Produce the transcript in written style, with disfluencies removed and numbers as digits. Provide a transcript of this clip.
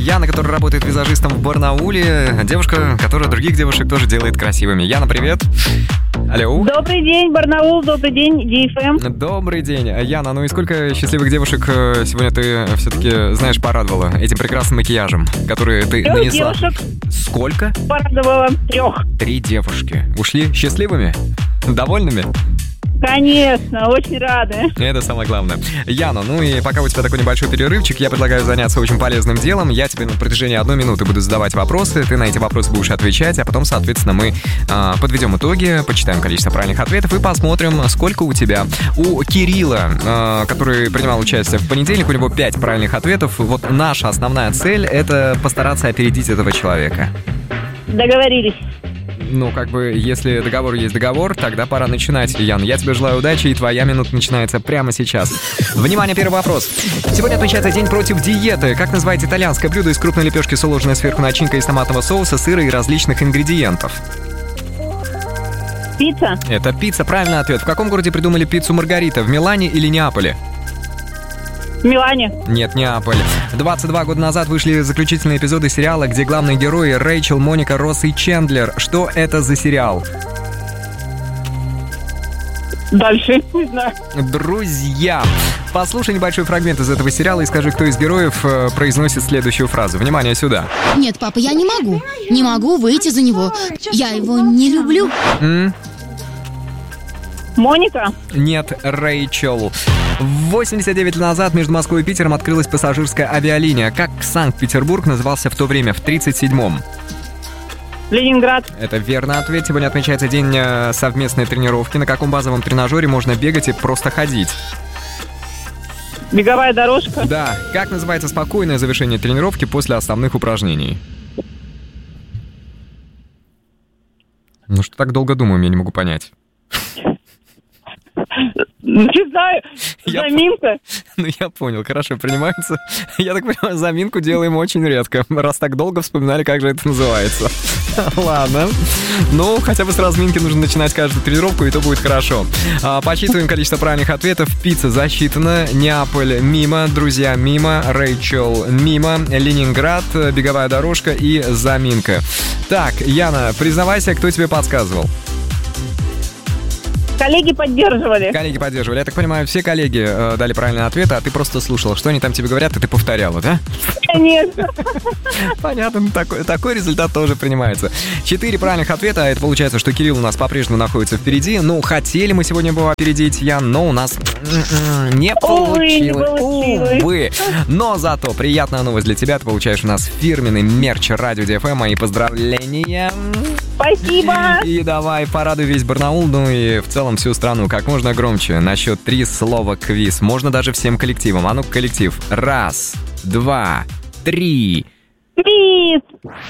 Яна, которая работает визажистом в Барнауле. Девушка, которая других девушек тоже делает красивыми. Яна, привет. Алло. Добрый день, Барнаул, добрый день, DFM. Добрый день. Яна, ну и сколько счастливых девушек сегодня ты все-таки, знаешь, порадовала этим прекрасным макияжем, который ты 3 нанесла? девушек. Сколько? Порадовала 3. 3 девушки. Ушли счастливыми? Довольными? Конечно, очень рады. Это самое главное. Яна, ну и пока у тебя такой небольшой перерывчик, я предлагаю заняться очень полезным делом. Я тебе на протяжении 1 минуты буду задавать вопросы, ты на эти вопросы будешь отвечать, а потом, соответственно, мы подведем итоги, почитаем количество правильных ответов и посмотрим, сколько у тебя. У Кирилла, который принимал участие в понедельник, у него 5 правильных ответов. Вот наша основная цель — это постараться опередить этого человека. Договорились. Ну, как бы, если договор есть договор, тогда пора начинать, Ян. Я тебе желаю удачи, и твоя минута начинается прямо сейчас. Внимание, первый вопрос. Сегодня отмечается день против диеты. Как называется итальянское блюдо из крупной лепешки с уложенной сверху начинкой из томатного соуса, сыра и различных ингредиентов? Пицца. Это пицца, правильный ответ. В каком городе придумали пиццу Маргарита? В Милане или Неаполе? В Милане. Нет, Неаполь. 22 года назад вышли заключительные эпизоды сериала, где главные герои Рэйчел, Моника, Росс и Чендлер. Что это за сериал? Дальше, не знаю. Друзья. Послушай небольшой фрагмент из этого сериала и скажи, кто из героев произносит следующую фразу. Внимание, сюда. Нет, папа, я не могу. Не могу выйти за него. Я его не люблю. Моника. Нет, Рэйчел. 89 лет назад между Москвой и Питером открылась пассажирская авиалиния. Как Санкт-Петербург назывался в то время, в 37-м? Ленинград. Это верный ответ. Сегодня отмечается день совместной тренировки. На каком базовом тренажере можно бегать и просто ходить? Беговая дорожка. Да. Как называется спокойное завершение тренировки после основных упражнений? Ну что так долго думаю, я не могу понять. Не знаю, заминка. Ну, я понял, хорошо, принимается. Я так понимаю, заминку делаем очень редко, раз так долго вспоминали, как же это называется. Ладно. Ну, хотя бы с разминки нужно начинать каждую тренировку, и то будет хорошо. Подсчитываем количество правильных ответов. Пицца засчитана, Неаполь мимо, друзья мимо, Рэйчел мимо, Ленинград, беговая дорожка и заминка. Так, Яна, признавайся, кто тебе подсказывал? Коллеги поддерживали. Коллеги поддерживали. Я так понимаю, все коллеги дали правильные ответы, а ты просто слушала. Что они там тебе говорят, и ты повторяла, да? Конечно. Понятно, такой результат тоже принимается. 4 правильных ответа, а это получается, что Кирилл у нас по-прежнему находится впереди. Ну, хотели мы сегодня его опередить, Ян, но у нас не получилось. Увы. Но зато приятная новость для тебя. Ты получаешь у нас фирменный мерч Радио DFM. Мои поздравления. Спасибо. И давай порадуй весь Барнаул, ну и в целом всю страну как можно громче. На счет 3 слово «квиз». Можно даже всем коллективам. А ну-ка, коллектив. 1, 2, 3. Квиз.